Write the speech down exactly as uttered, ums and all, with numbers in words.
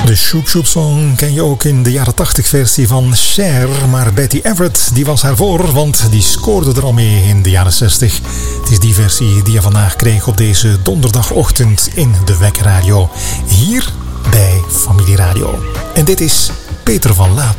De Shoop Shoop Song ken je ook in de jaren tachtig versie van Cher. Maar Betty Everett die was daarvoor, want die scoorde er al mee in de jaren zestig. Het is die versie die je vandaag kreeg op deze donderdagochtend in de Wekkerradio. Hier bij Familie Radio. En dit is Peter van Laat.